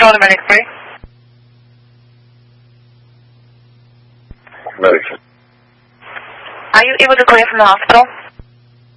Control to Medic 3. Medic. Are you able to clear from the hospital?